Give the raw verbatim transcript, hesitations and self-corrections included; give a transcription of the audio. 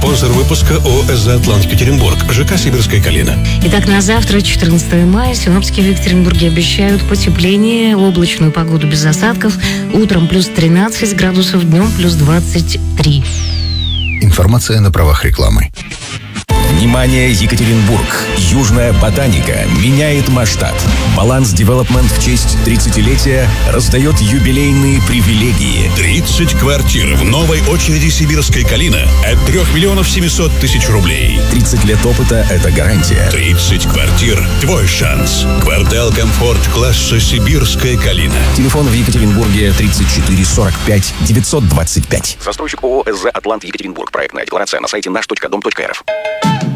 Спонсор выпуска ООО «ЭЗА Атлант Екатеринбург», ЖК «Сибирская калина». Итак, на завтра, четырнадцатое мая, синоптики в Екатеринбурге обещают потепление, облачную погоду без осадков. Утром плюс тринадцать градусов, днем плюс двадцать три. Информация на правах рекламы. Внимание, Екатеринбург! Южная ботаника меняет масштаб. Баланс Девелопмент в честь тридцатилетия раздает юбилейные привилегии. тридцать квартир в новой очереди «Сибирская калина» от трёх миллионов семисот тысяч рублей. тридцать лет опыта – это гарантия. тридцать квартир – твой шанс. Квартал комфорт класса «Сибирская калина». Телефон в Екатеринбурге тридцать четыре сорок пять девятьсот двадцать пять. Застройщик ООО «ЭЗА Атлант Екатеринбург». Проектная декларация на сайте наш точка дом точка эр эф.